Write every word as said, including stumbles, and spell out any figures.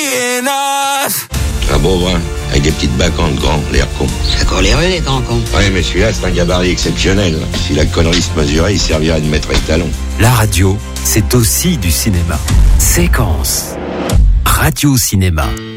enough. Un beau brun, avec des petites bacantes grands, l'air con. Ça court les rues, les grands cons. Ouais, mais celui-là, c'est un gabarit exceptionnel. Si la connerie se mesurait, il servirait de maître étalon. La radio, c'est aussi du cinéma. Séquence. Radio Cinéma.